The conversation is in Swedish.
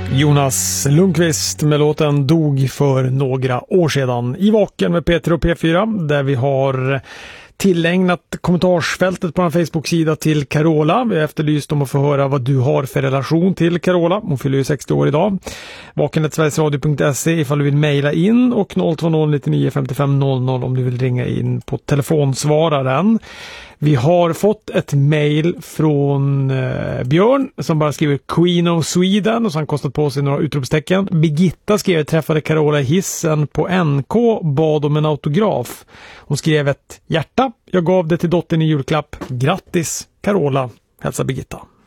Jonas Lundqvist med låten Dog för några år sedan i Vaken med Peter och P4, där vi har tillägnat kommentarsfältet på en Facebook-sida till Carola. Vi har efterlyst om att få höra vad du har för relation till Carola. Hon fyller ju 60 år idag. vaken@sverigesradio.se ifall du vill mejla in, och 020 99 55 00 om du vill ringa in på telefonsvararen. Vi har fått ett mejl från Björn som bara skriver Queen of Sweden och så har han kostat på sig några utropstecken. Birgitta skrev: träffade Carola i hissen på NK, bad om en autograf. Hon skrev ett hjärta. Jag gav det till dottern i julklapp. Grattis Carola, hälsa Birgitta.